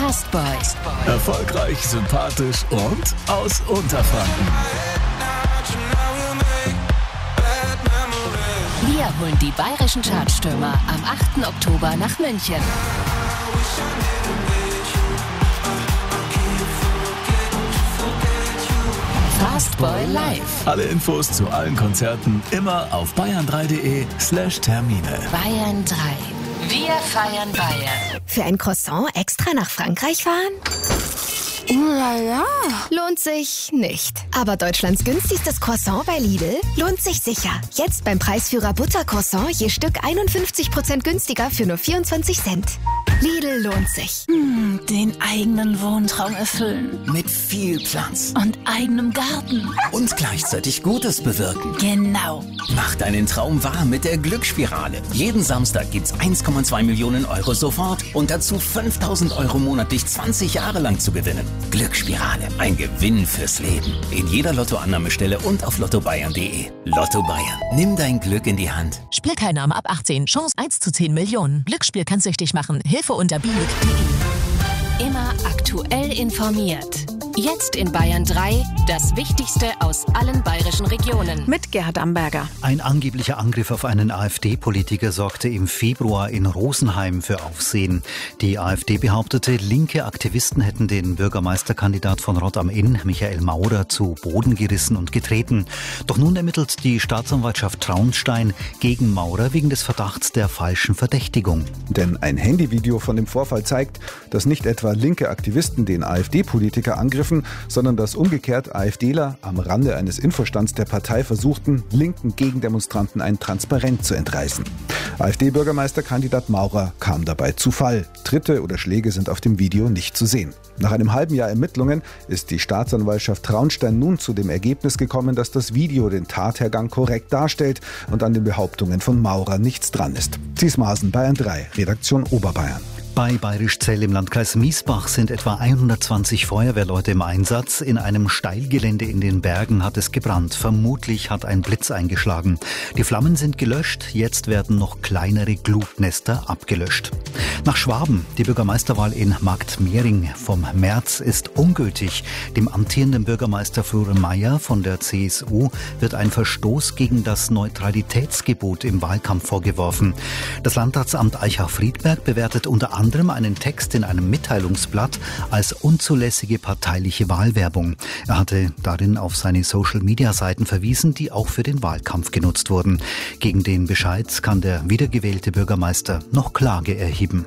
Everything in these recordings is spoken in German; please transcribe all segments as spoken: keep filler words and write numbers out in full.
Fastboy. Erfolgreich, sympathisch und aus Unterfranken. Wir holen die bayerischen Chartstürmer am achten Oktober nach München. Fastboy live. Alle Infos zu allen Konzerten immer auf bayern drei punkt de slash Termine. Bayern drei. Wir feiern Bayern. Für ein Croissant extra nach Frankreich fahren? Lala. Lohnt sich nicht. Aber Deutschlands günstigstes Croissant bei Lidl lohnt sich sicher. Jetzt beim Preisführer Buttercroissant je Stück einundfünfzig Prozent günstiger für nur vierundzwanzig Cent. Lidl lohnt sich. Hm, den eigenen Wohntraum erfüllen. Mit viel Platz. Und eigenem Garten. Und gleichzeitig Gutes bewirken. Genau. Mach deinen Traum wahr mit der Glücksspirale. Jeden Samstag gibt's eins Komma zwei Millionen Euro sofort und dazu fünftausend Euro monatlich zwanzig Jahre lang zu gewinnen. Glücksspirale. Ein Gewinn fürs Leben. In jeder Lottoannahmestelle und auf lotto bayern punkt de. Lotto Bayern. Nimm dein Glück in die Hand. Spielteilnahme ab achtzehn. Chance eins zu zehn Millionen. Glücksspiel kann süchtig machen. Hilfe unter bieg punkt de. Immer aktuell informiert. Jetzt in Bayern drei, das Wichtigste aus allen bayerischen Regionen. Mit Gerhard Amberger. Ein angeblicher Angriff auf einen AfD-Politiker sorgte im Februar in Rosenheim für Aufsehen. Die AfD behauptete, linke Aktivisten hätten den Bürgermeisterkandidat von Rott am Inn, Michael Maurer, zu Boden gerissen und getreten. Doch nun ermittelt die Staatsanwaltschaft Traunstein gegen Maurer wegen des Verdachts der falschen Verdächtigung. Denn ein Handyvideo von dem Vorfall zeigt, dass nicht etwa linke Aktivisten den AfD-Politiker angriffen, sondern dass umgekehrt AfDler am Rande eines Infostands der Partei versuchten, linken Gegendemonstranten ein Transparent zu entreißen. AfD-Bürgermeisterkandidat Maurer kam dabei zu Fall. Tritte oder Schläge sind auf dem Video nicht zu sehen. Nach einem halben Jahr Ermittlungen ist die Staatsanwaltschaft Traunstein nun zu dem Ergebnis gekommen, dass das Video den Tathergang korrekt darstellt und an den Behauptungen von Maurer nichts dran ist. Thies Maaßen, Bayern drei, Redaktion Oberbayern. Bei Bayrischzell im Landkreis Miesbach sind etwa hundertzwanzig Feuerwehrleute im Einsatz. In einem Steilgelände in den Bergen hat es gebrannt. Vermutlich hat ein Blitz eingeschlagen. Die Flammen sind gelöscht. Jetzt werden noch kleinere Glutnester abgelöscht. Nach Schwaben. Die Bürgermeisterwahl in Marktmehring vom März ist ungültig. Dem amtierenden Bürgermeister Florian Mayer von der C S U wird ein Verstoß gegen das Neutralitätsgebot im Wahlkampf vorgeworfen. Das Landratsamt Aichach-Friedberg bewertet unter anderem einen Text in einem Mitteilungsblatt als unzulässige parteiliche Wahlwerbung. Er hatte darin auf seine Social-Media-Seiten verwiesen, die auch für den Wahlkampf genutzt wurden. Gegen den Bescheid kann der wiedergewählte Bürgermeister noch Klage erheben.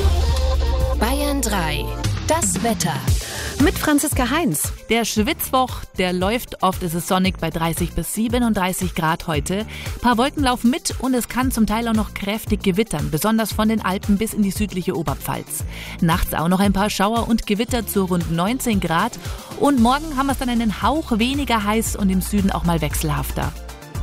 Bayern drei. Das Wetter. Mit Franziska Heinz. Der Schwitzwoch, der läuft. Oft ist es sonnig bei dreißig bis siebenunddreißig Grad heute. Ein paar Wolken laufen mit und es kann zum Teil auch noch kräftig gewittern, besonders von den Alpen bis in die südliche Oberpfalz. Nachts auch noch ein paar Schauer und Gewitter zu rund neunzehn Grad. Und morgen haben wir es dann einen Hauch weniger heiß und im Süden auch mal wechselhafter.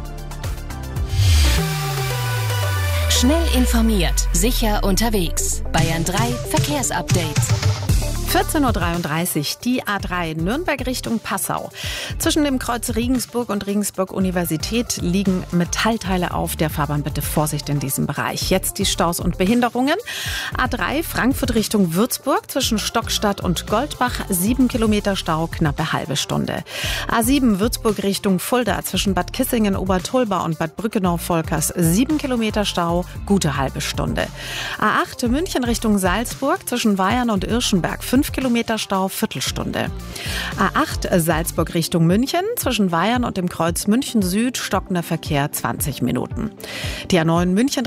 Schnell informiert, sicher unterwegs. Bayern drei Verkehrsupdate. vierzehn Uhr dreiunddreißig, die A drei Nürnberg Richtung Passau. Zwischen dem Kreuz Regensburg und Regensburg Universität liegen Metallteile auf. Der Fahrbahn bitte Vorsicht in diesem Bereich. Jetzt die Staus und Behinderungen. A drei Frankfurt Richtung Würzburg zwischen Stockstadt und Goldbach. sieben Kilometer Stau, knappe halbe Stunde. A sieben Würzburg Richtung Fulda zwischen Bad Kissingen, Obertolba und Bad Brückenau-Volkers. sieben Kilometer Stau, gute halbe Stunde. A acht München Richtung Salzburg zwischen Weyern und Irschenberg. fünf Kilometer Stau, Viertelstunde. A acht Salzburg Richtung München, zwischen Weyern und dem Kreuz München Süd, stockender Verkehr zwanzig Minuten. Die A neun München